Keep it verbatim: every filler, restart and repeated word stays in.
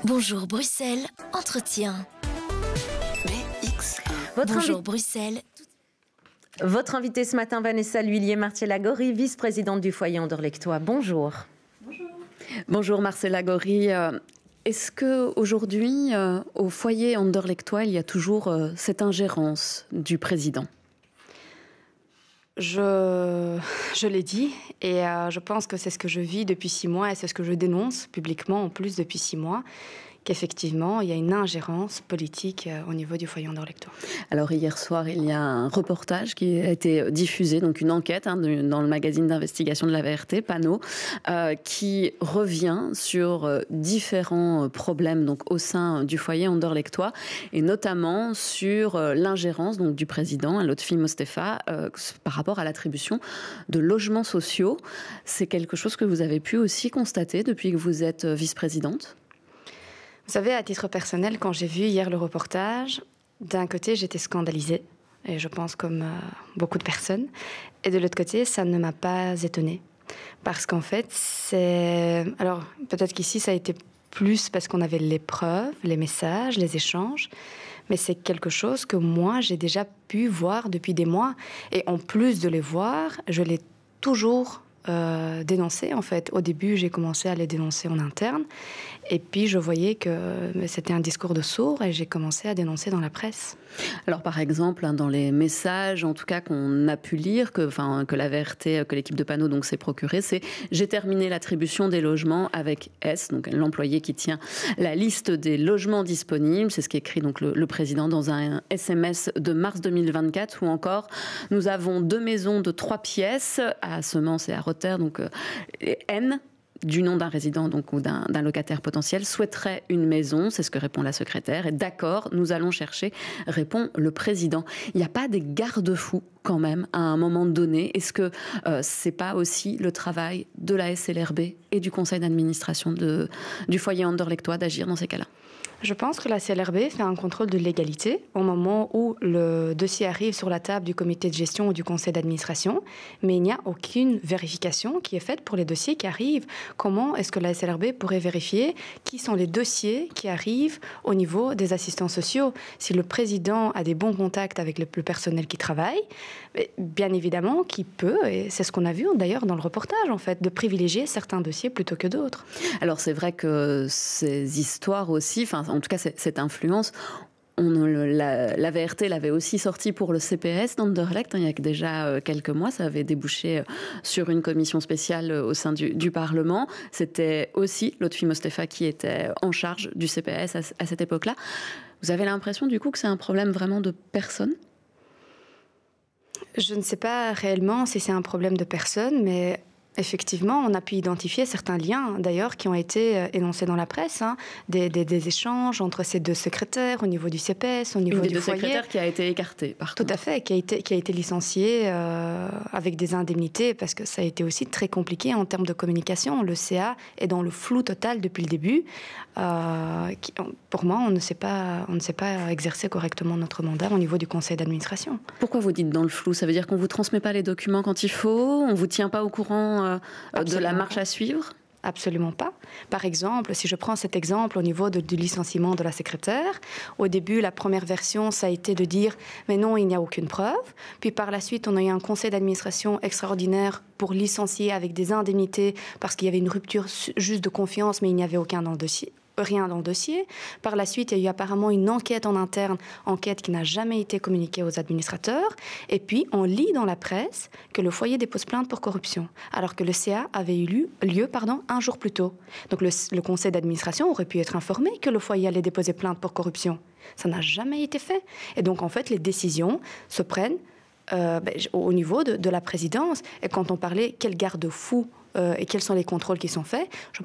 Bonjour Bruxelles, entretien. B X un. Votre Bonjour invi... Bruxelles. Votre invitée ce matin, Vanessa L'Huillier, Marcella Gori, vice-présidente du foyer Anderlechtois. Bonjour. Bonjour. Bonjour Marcella Gori. Est-ce qu'aujourd'hui, euh, au foyer Anderlechtois, il y a toujours euh, cette ingérence du président ? Je, je l'ai dit et euh, je pense que c'est ce que je vis depuis six mois et c'est ce que je dénonce publiquement en plus depuis six mois, qu'effectivement il y a une ingérence politique euh, au niveau du foyer Anderlechtois. Alors hier soir, il y a un reportage qui a été diffusé, donc une enquête hein, de, dans le magazine d'investigation de la V R T, Panneau, euh, qui revient sur euh, différents problèmes donc, au sein du foyer Anderlechtois et notamment sur euh, l'ingérence donc, du président, Lotfi Mostefa, euh, par rapport à l'attribution de logements sociaux. C'est quelque chose que vous avez pu aussi constater depuis que vous êtes vice-présidente ? Vous savez, à titre personnel, quand j'ai vu hier le reportage, d'un côté, j'étais scandalisée, et je pense comme euh, beaucoup de personnes, et de l'autre côté, ça ne m'a pas étonnée. Parce qu'en fait, c'est... Alors, peut-être qu'ici, ça a été plus parce qu'on avait les preuves, les messages, les échanges, mais c'est quelque chose que moi, j'ai déjà pu voir depuis des mois. Et en plus de les voir, je l'ai toujours euh, dénoncé, en fait. Au début, j'ai commencé à les dénoncer en interne. Et puis, je voyais que c'était un discours de sourds et j'ai commencé à dénoncer dans la presse. Alors, par exemple, hein, dans les messages, en tout cas, qu'on a pu lire, que, enfin, que la V R T, que l'équipe de Panneau donc, s'est procurée, c'est « J'ai terminé l'attribution des logements avec S », donc l'employé qui tient la liste des logements disponibles. C'est ce qu'écrit donc, le, le président dans un S M S de mars deux mille vingt-quatre, ou encore « Nous avons deux maisons de trois pièces à Semence et à Rotter, donc euh, N ». Du nom d'un résident donc, ou d'un, d'un locataire potentiel, souhaiterait une maison, c'est ce que répond la secrétaire, et d'accord, nous allons chercher, répond le président. Il n'y a pas des garde-fous quand même à un moment donné? Est-ce que euh, c'est pas aussi le travail de la S L R B et du conseil d'administration de, du foyer Anderlechtois d'agir dans ces cas-là? Je pense que la C L R B fait un contrôle de légalité au moment où le dossier arrive sur la table du comité de gestion ou du conseil d'administration, mais il n'y a aucune vérification qui est faite pour les dossiers qui arrivent. Comment est-ce que la S L R B pourrait vérifier qui sont les dossiers qui arrivent au niveau des assistants sociaux? Si le président a des bons contacts avec le, le personnel qui travaille, bien évidemment qu'il peut, et c'est ce qu'on a vu d'ailleurs dans le reportage en fait, de privilégier certains dossiers plutôt que d'autres. Alors c'est vrai que ces histoires aussi, enfin en tout cas cette influence, on, la, la V R T l'avait aussi sorti pour le C P S d'Anderlecht, hein, il y a déjà quelques mois, ça avait débouché sur une commission spéciale au sein du, du Parlement. C'était aussi Lotfi Mostefa qui était en charge du C P S à, à cette époque-là. Vous avez l'impression du coup que c'est un problème vraiment de personne ? Je ne sais pas réellement si c'est un problème de personne, mais effectivement, on a pu identifier certains liens, d'ailleurs, qui ont été énoncés dans la presse, hein, des, des, des échanges entre ces deux secrétaires au niveau du C P S, au niveau Une du des foyer. deux secrétaires qui a été écartée, par contre. Tout à fait, qui a été, qui a été licenciée euh, avec des indemnités, parce que ça a été aussi très compliqué en termes de communication. Le C A est dans le flou total depuis le début. Euh, qui, pour moi, on ne sait pas, on ne sait pas exercer correctement notre mandat au niveau du conseil d'administration. Pourquoi vous dites dans le flou? Ça veut dire qu'on ne vous transmet pas les documents quand il faut? On ne vous tient pas au courant euh, de la marche à suivre? Absolument pas. Par exemple, si je prends cet exemple au niveau de, du licenciement de la secrétaire, au début, la première version, ça a été de dire « mais non, il n'y a aucune preuve ». Puis par la suite, on a eu un conseil d'administration extraordinaire pour licencier avec des indemnités parce qu'il y avait une rupture juste de confiance, mais il n'y avait aucun dans le dossier. Rien dans le dossier. Par la suite, il y a eu apparemment une enquête en interne, enquête qui n'a jamais été communiquée aux administrateurs. Et puis, on lit dans la presse que le foyer dépose plainte pour corruption, alors que le C A avait eu lieu pardon, un jour plus tôt. Donc, le, le conseil d'administration aurait pu être informé que le foyer allait déposer plainte pour corruption. Ça n'a jamais été fait. Et donc, en fait, les décisions se prennent euh, ben, au niveau de, de la présidence. Et quand on parlait quel garde-fou euh, et quels sont les contrôles qui sont faits, je